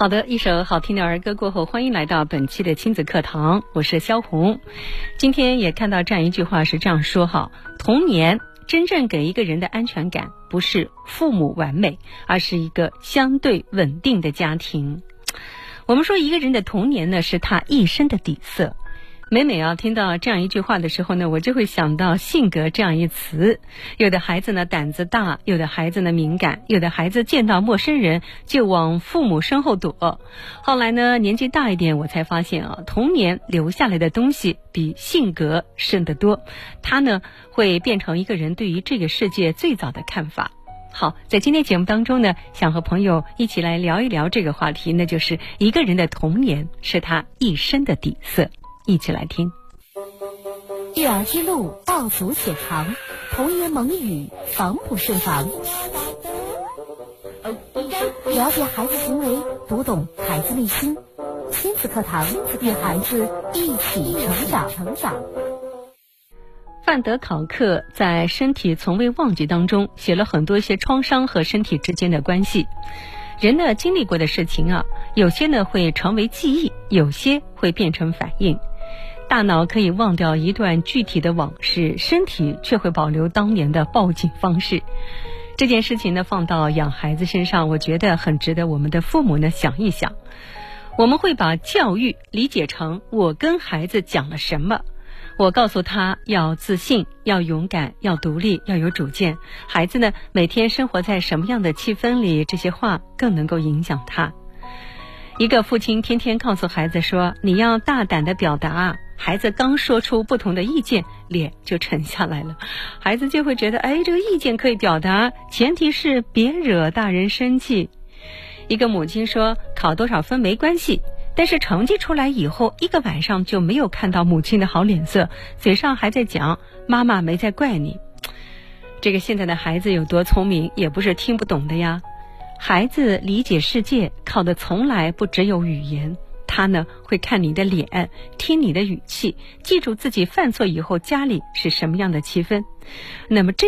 好的，一首好听的儿歌过后，欢迎来到本期的亲子课堂，我是肖红。今天也看到这样一句话是这样说哈：童年真正给一个人的安全感，不是父母完美，而是一个相对稳定的家庭。我们说一个人的童年呢，是他一生的底色。每听到这样一句话的时候呢，我就会想到性格这样一词。有的孩子呢胆子大，有的孩子呢敏感，有的孩子见到陌生人就往父母身后躲。后来呢年纪大一点，我才发现童年留下来的东西比性格深得多，它呢会变成一个人对于这个世界最早的看法。好，在今天节目当中呢，想和朋友一起来聊一聊这个话题，那就是一个人的童年是他一生的底色。一起来听。 育儿之路道阻且长，童言萌语防不胜防。了解孩子行为，读懂孩子内心。亲子课堂，与孩子一起成长。 范德考克在《身体从未忘记》当中写了很多一些创伤和身体之间的关系。人呢经历过的事情有些呢会成为记忆，有些会变成反应。大脑可以忘掉一段具体的往事，身体却会保留当年的报警方式。这件事情呢放到养孩子身上，我觉得很值得我们的父母呢想一想。我们会把教育理解成我跟孩子讲了什么，我告诉他要自信，要勇敢，要独立，要有主见。孩子呢每天生活在什么样的气氛里，这些话更能够影响他。一个父亲天天告诉孩子说，你要大胆的表达，孩子刚说出不同的意见，脸就沉下来了。孩子就会觉得这个意见可以表达，前提是别惹大人生气。一个母亲说，考多少分没关系，但是成绩出来以后一个晚上就没有看到母亲的好脸色，嘴上还在讲妈妈没在怪你。这个现在的孩子有多聪明，也不是听不懂的呀。孩子理解世界靠的从来不只有语言，他呢会看你的脸，听你的语气，记住自己犯错以后家里是什么样的气氛。那么这